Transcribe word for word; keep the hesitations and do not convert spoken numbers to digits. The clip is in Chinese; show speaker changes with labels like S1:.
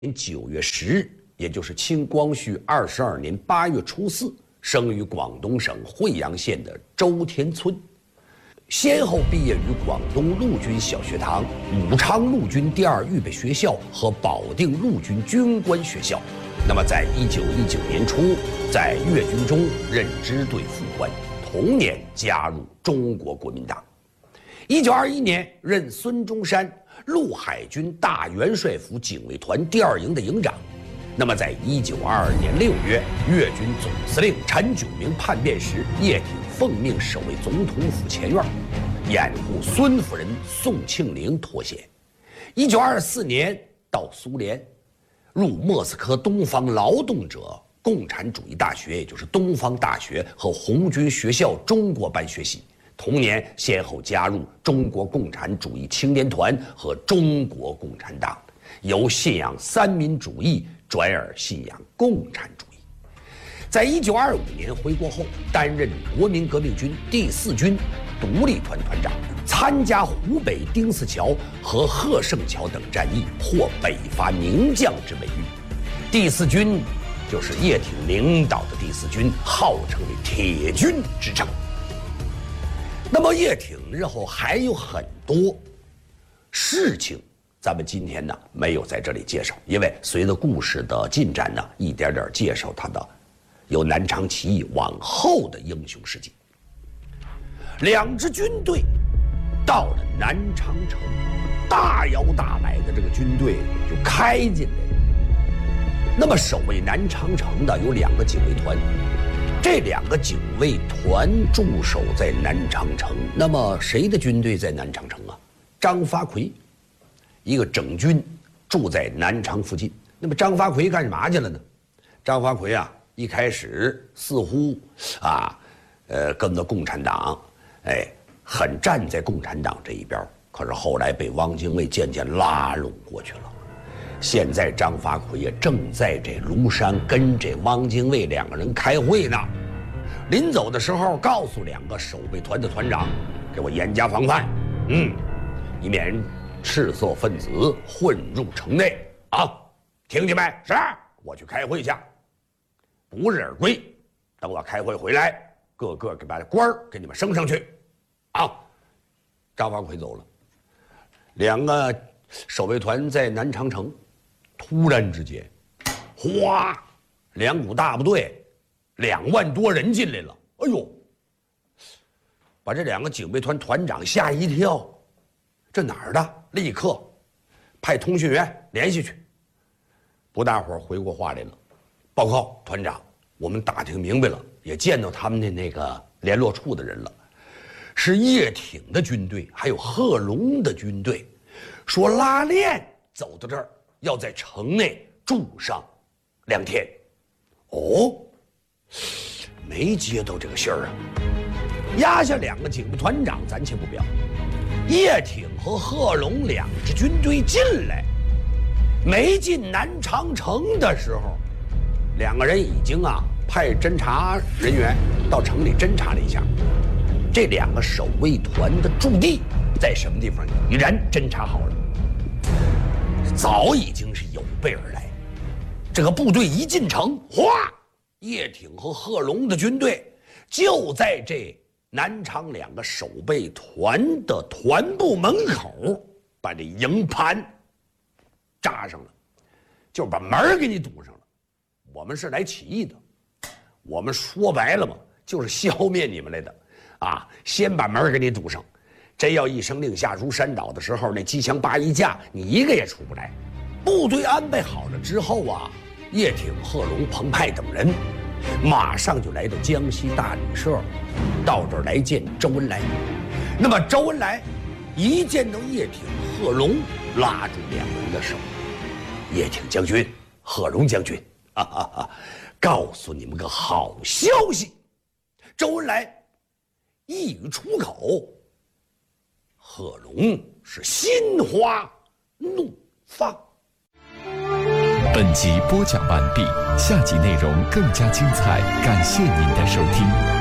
S1: 年九月十日，也就是清光绪二十二年八月初四，生于广东省惠阳县的周天村，先后毕业于广东陆军小学堂、武昌陆军第二预备学校和保定陆军军官学校。那么，在一九一九年初，在粤军中任支队副官，同年加入中国国民党。一九二一年，任孙中山陆海军大元帅府警卫团第二营的营长。那么，在一九二二年六月，粤军总司令陈炯明叛变时，叶挺奉命守卫总统府前院，掩护孙夫人宋庆龄脱险。一九二四年到苏联，入莫斯科东方劳动者共产主义大学，也就是东方大学和红军学校中国班学习。同年，先后加入中国共产主义青年团和中国共产党，由信仰三民主义转而信仰共产主义。在一九二五年回国后，担任国民革命军第四军独立团团长，参加湖北丁字桥和贺胜桥等战役，获北伐名将之美誉。第四军就是叶挺领导的第四军，号称为铁军之称。那么叶挺日后还有很多事情，咱们今天呢没有在这里介绍，因为随着故事的进展呢，一点点介绍他的由南昌起义往后的英雄事迹。两支军队到了南昌城，大摇大摆的这个军队就开进来了。那么守卫南昌城的有两个警卫团，这两个警卫团驻守在南昌城。那么谁的军队在南昌城啊？张发奎，一个整军住在南昌附近。那么张发奎干嘛去了呢？张发奎啊，一开始似乎啊，呃，跟着共产党，哎，很站在共产党这一边。可是后来被汪精卫渐渐拉拢过去了。现在张发奎也正在这庐山跟这汪精卫两个人开会呢。临走的时候，告诉两个守备团的团长，给我严加防范，嗯，以免赤色分子混入城内啊！听见没？是，我去开会去，不日而归。等我开会回来，个个给把官儿给你们升上去，啊！张发奎走了，两个守卫团在南昌城。突然之间，哗，两股大部队，两万多人进来了。哎呦，把这两个警卫团团长吓一跳。这哪儿的？立刻派通讯员联系去。不大会儿回过话来了，报告团长，我们打听明白了，也见到他们的那个联络处的人了，是叶挺的军队，还有贺龙的军队，说拉练走到这儿。要在城内住上两天。哦，没接到这个信儿啊。压下两个警卫团长暂且不表，叶挺和贺龙两支军队进来，没进南昌城的时候，两个人已经啊派侦察人员到城里侦察了一下，这两个守卫团的驻地在什么地方已然侦察好了，早已经是有备而来。这个部队一进城，哗，叶挺和贺龙的军队就在这南昌两个守备团的团部门口把这营盘扎上了，就把门给你堵上了。我们是来起义的，我们说白了嘛，就是消灭你们来的啊！先把门给你堵上，真要一声令下如山倒的时候，那机枪八一架，你一个也出不来。部队安排好了之后啊，叶挺、贺龙、彭湃等人马上就来到江西大旅社，到这儿来见周恩来。那么周恩来一见到叶挺、贺龙，拉住两人的手：“叶挺将军，贺龙将军，哈哈哈，告诉你们个好消息。”周恩来一语出口，贺龙是心花怒放。
S2: 本集播讲完毕，下集内容更加精彩，感谢您的收听。